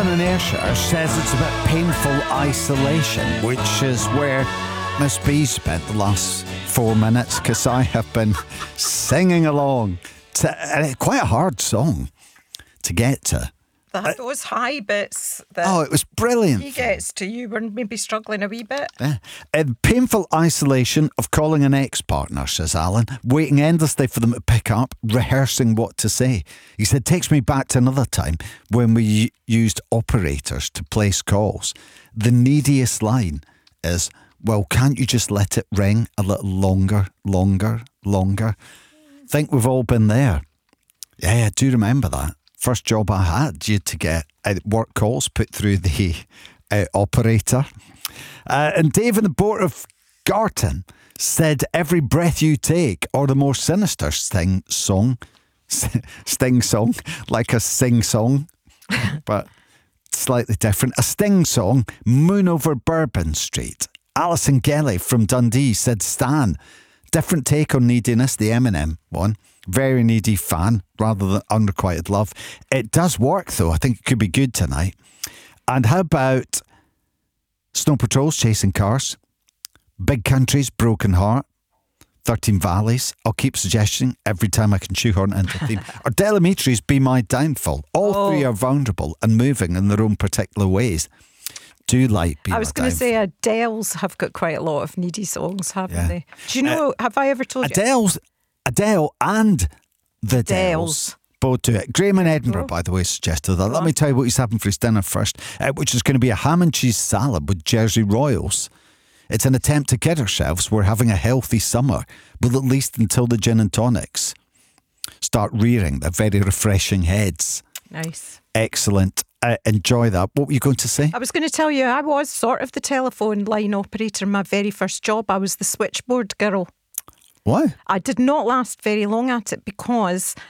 in Ayrshire says it's about painful isolation, which is where Miss B spent the last 4 minutes, because I have been singing along to quite a hard song to get to. Those high bits that it was brilliant. he gets to, you were maybe struggling a wee bit. Painful isolation of calling an ex-partner, says Alan, waiting endlessly for them to pick up, rehearsing what to say. He said, takes me back to another time when we used operators to place calls. The neediest line is, well, can't you just let it ring a little longer? Think we've all been there. Yeah, I do remember that. First job I had, you had to get work calls put through the operator. And Dave in the Port of Garton said, every breath you take, or the more sinister sting song, like a sing song, but slightly different. A sting song, Moon Over Bourbon Street. Alison Gelly from Dundee said, Stan, different take on neediness, the Eminem one. Very needy fan rather than unrequited love. It does work though. I think it could be good tonight. And how about Snow Patrol's Chasing Cars? Big Country's Broken Heart? 13 Valleys. I'll keep suggesting every time I can shoehorn it into a theme. Or Delamitre's Be My Downfall. All three are vulnerable and moving in their own particular ways. Do like Be My Downfall. I was going to say Adele's have got quite a lot of needy songs, haven't they? Do you know, have I ever told you? Adele and the Dells both do it. Graham in Edinburgh, by the way, suggested that. Let me tell you what he's having for his dinner first, which is going to be a ham and cheese salad with Jersey Royals. It's an attempt to kid ourselves. We're having a healthy summer, but at least until the gin and tonics start rearing their very refreshing heads. Nice. Excellent. Enjoy that. What were you going to say? I was going to tell you, I was sort of the telephone line operator in my very first job. I was the switchboard girl. What? I did not last very long at it because